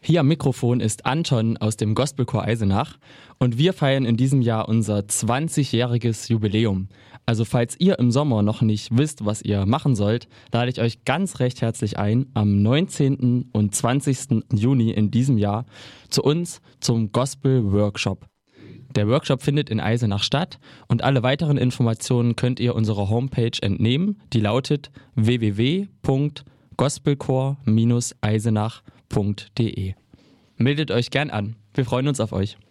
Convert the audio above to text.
Hier am Mikrofon ist Anton aus dem Gospelchor Eisenach und wir feiern in diesem Jahr unser 20-jähriges Jubiläum. Also falls ihr im Sommer noch nicht wisst, was ihr machen sollt, lade ich euch ganz recht herzlich ein, am 19. und 20. Juni in diesem Jahr zu uns zum Gospel-Workshop. Der Workshop findet in Eisenach statt und alle weiteren Informationen könnt ihr unserer Homepage entnehmen, die lautet www.gospelchor-eisenach.de. Meldet euch gern an. Wir freuen uns auf euch.